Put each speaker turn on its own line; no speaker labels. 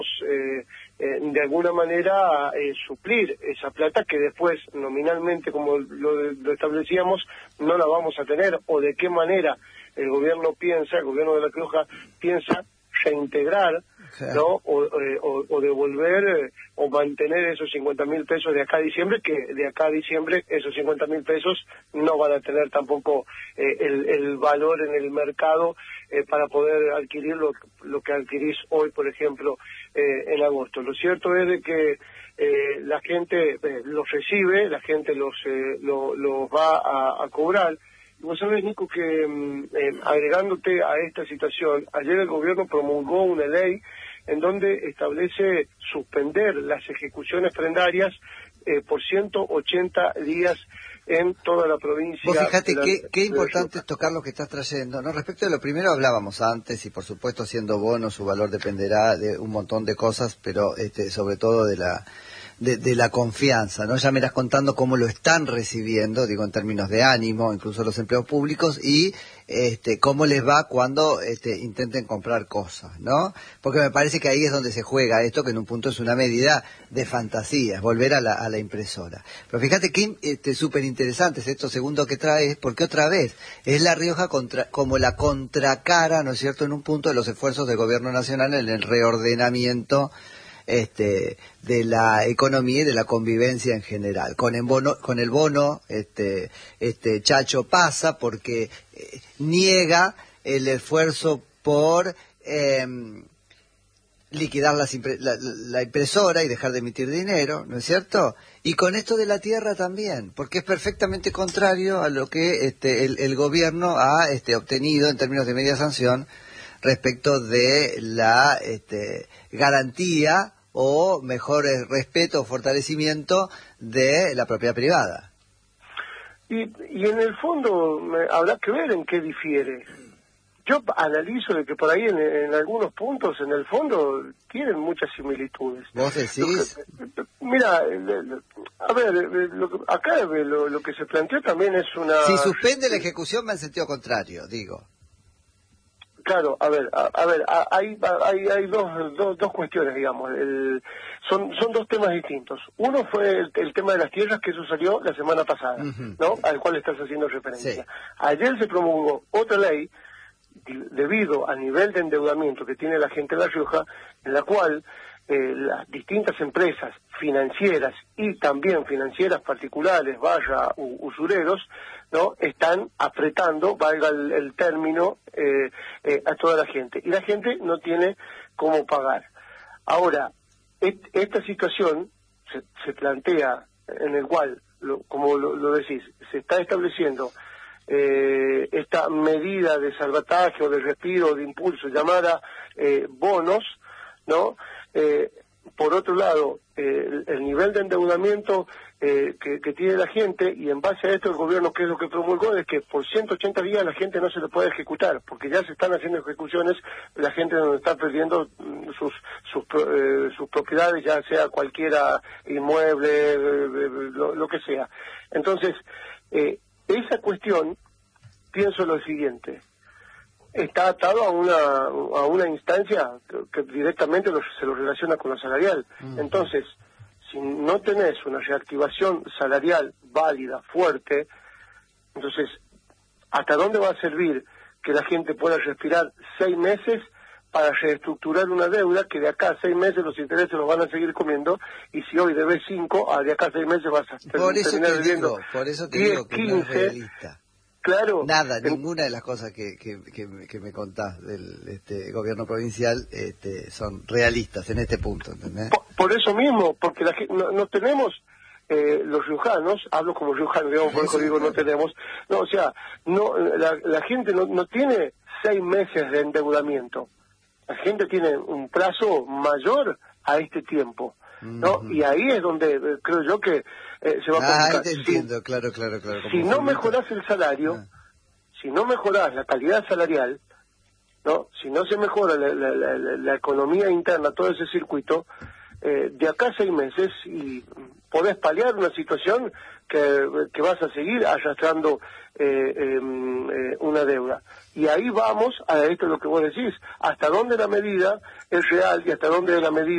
de alguna manera suplir esa plata que después nominalmente, como lo establecíamos, no la vamos a tener, o de qué manera el gobierno de La Rioja piensa reintegrar, ¿no? O devolver o mantener esos 50.000 pesos de acá a diciembre, que de acá a diciembre esos 50.000 pesos no van a tener tampoco el valor en el mercado para poder adquirir lo que adquirís hoy, por ejemplo, en agosto. Lo cierto es de que la gente los recibe, la gente los va a cobrar. Vos sabés, Nico, que agregándote a esta situación, ayer el gobierno promulgó una ley en donde establece suspender las ejecuciones prendarias por 180 días en toda la provincia.
Vos fíjate qué importante es tocar lo que estás trayendo, ¿no? Respecto de lo primero hablábamos antes, y por supuesto siendo bono su valor dependerá de un montón de cosas, pero sobre todo de la confianza, ¿no? Ya me irás contando cómo lo están recibiendo, digo en términos de ánimo, incluso los empleados públicos, y cómo les va cuando intenten comprar cosas, ¿no? Porque me parece que ahí es donde se juega esto, que en un punto es una medida de fantasía, es volver a la impresora. Pero fíjate que súper interesante es esto segundo que traes, porque otra vez es La Rioja como la contracara, ¿no es cierto?, en un punto de los esfuerzos del gobierno nacional en el reordenamiento de la economía y de la convivencia en general. Con el bono Chacho pasa porque niega el esfuerzo por liquidar la impresora y dejar de emitir dinero, ¿no es cierto? Y con esto de la tierra también, porque es perfectamente contrario a lo que el gobierno ha obtenido en términos de media sanción respecto de la garantía o mejor respeto o fortalecimiento de la propiedad privada.
Y en el fondo habrá que ver en qué difiere. Yo analizo de que por ahí en algunos puntos, en el fondo, tienen muchas similitudes.
¿Vos decís?
Mira, a ver, acá lo que se planteó también es una...
Si suspende la ejecución va en sentido contrario, digo.
Claro, a ver, hay dos cuestiones, digamos. Son dos temas distintos. Uno fue el tema de las tierras, que eso salió la semana pasada, ¿no? Al cual estás haciendo referencia. Sí. Ayer se promulgó otra ley debido al nivel de endeudamiento que tiene la gente de La Rioja, en la cual las distintas empresas financieras y también financieras particulares, usureros, ¿no?, están apretando, valga el término, a toda la gente. Y la gente no tiene cómo pagar. Ahora, esta situación se plantea en el cual, como lo decís, se está estableciendo esta medida de salvataje o de respiro, de impulso, llamada bonos, ¿no? Por otro lado, el nivel de endeudamiento que tiene la gente, y en base a esto el gobierno, ¿qué es lo que promulgó? Es que por 180 días la gente no se le puede ejecutar, porque ya se están haciendo ejecuciones, la gente no está perdiendo sus propiedades, ya sea cualquiera inmueble, lo que sea. Entonces, esa cuestión, pienso lo siguiente, está atado a una instancia que directamente se lo relaciona con lo salarial. Entonces, si no tenés una reactivación salarial válida, fuerte, entonces, ¿hasta dónde va a servir que la gente pueda respirar 6 meses para reestructurar una deuda que de acá a 6 meses los intereses los van a seguir comiendo, y si hoy debes 5, de acá a 6 meses vas a terminar debiendo 10, 15,
no es realista.
Claro.
Nada, ninguna de las cosas que me contás del gobierno provincial son realistas en este punto, ¿entendés?
Por eso mismo, porque no tenemos, los riojanos, hablo como riojano, digamos, por eso digo no tenemos, no, o sea, la gente no tiene 6 meses de endeudamiento, la gente tiene un plazo mayor a este tiempo, ¿no? Y ahí es donde creo yo que se va a complicar.
Ahí te entiendo, claro.
Si no mejorás el salario, si no mejorás la calidad salarial, ¿no? Si no se mejora la economía interna, todo ese circuito, de acá a 6 meses y podés paliar una situación que vas a seguir arrastrando una deuda. Y ahí vamos a esto es lo que vos decís, hasta dónde la medida es real y hasta dónde la medida